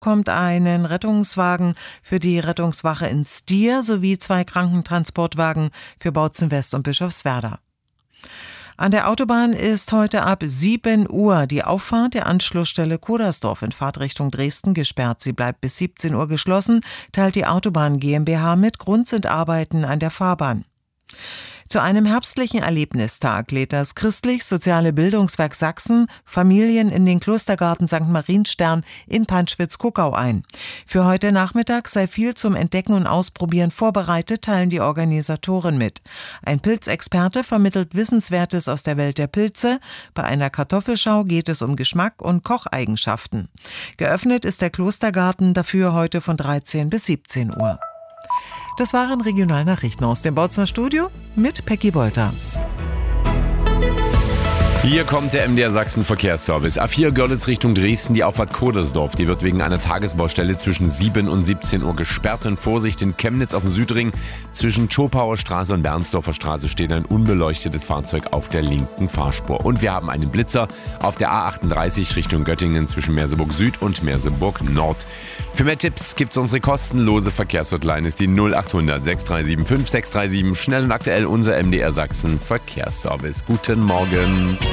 kommt einen Rettungswagen für die Rettungswache in Stier sowie 2 Krankentransportwagen für Bautzen West und Bischofswerda. An der Autobahn ist heute ab 7 Uhr die Auffahrt der Anschlussstelle Kodersdorf in Fahrtrichtung Dresden gesperrt. Sie bleibt bis 17 Uhr geschlossen, teilt die Autobahn GmbH mit. Grund sind Arbeiten an der Fahrbahn. Zu einem herbstlichen Erlebnistag lädt das Christlich-Soziale Bildungswerk Sachsen Familien in den Klostergarten St. Marienstern in Panschwitz-Kuckau ein. Für heute Nachmittag sei viel zum Entdecken und Ausprobieren vorbereitet, teilen die Organisatoren mit. Ein Pilzexperte vermittelt Wissenswertes aus der Welt der Pilze. Bei einer Kartoffelschau geht es um Geschmack und Kocheigenschaften. Geöffnet ist der Klostergarten dafür heute von 13 bis 17 Uhr. Das waren Regionalnachrichten aus dem Bautzener Studio mit Peggy Wolter. Hier kommt der MDR Sachsen Verkehrsservice. A4 Görlitz Richtung Dresden, die Auffahrt Kodersdorf. Die wird wegen einer Tagesbaustelle zwischen 7 und 17 Uhr gesperrt. Und Vorsicht, in Chemnitz auf dem Südring zwischen Schopauer Straße und Bernsdorfer Straße steht ein unbeleuchtetes Fahrzeug auf der linken Fahrspur. Und wir haben einen Blitzer auf der A38 Richtung Göttingen zwischen Merseburg Süd und Merseburg Nord. Für mehr Tipps gibt's unsere kostenlose Verkehrshotline, ist die 0800 637 5637. Schnell und aktuell unser MDR Sachsen Verkehrsservice. Guten Morgen.